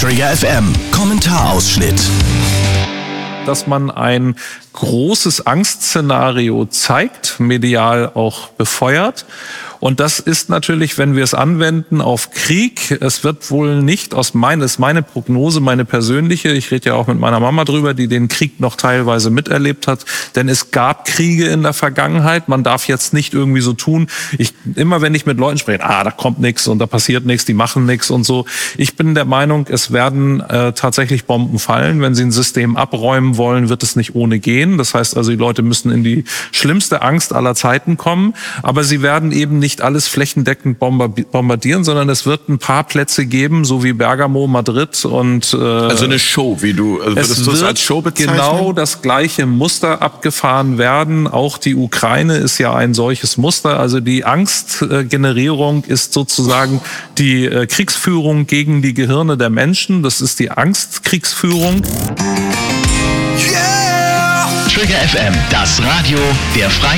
Trigger FM Kommentarausschnitt. Dass man ein großes Angstszenario zeigt, medial auch befeuert. Und das ist natürlich, wenn wir es anwenden auf Krieg, es wird wohl nicht ist meine Prognose, meine persönliche, ich rede ja auch mit meiner Mama drüber, die den Krieg noch teilweise miterlebt hat, denn es gab Kriege in der Vergangenheit, man darf jetzt nicht irgendwie so tun, immer wenn ich mit Leuten spreche, da kommt nichts und da passiert nichts, die machen nichts und so. Ich bin der Meinung, es werden tatsächlich Bomben fallen, wenn sie ein System abräumen wollen, wird es nicht ohne gehen. Das heißt also, die Leute müssen in die schlimmste Angst aller Zeiten kommen, aber sie werden eben nicht alles flächendeckend bombardieren, sondern es wird ein paar Plätze geben, so wie Bergamo, Madrid und also eine Show, würdest du es als Show bezeichnen? Genau das gleiche Muster abgefahren werden. Auch die Ukraine ist ja ein solches Muster. Also die Angstgenerierung ist sozusagen die Kriegsführung gegen die Gehirne der Menschen. Das ist die Angstkriegsführung. Trigger FM, das Radio der Freien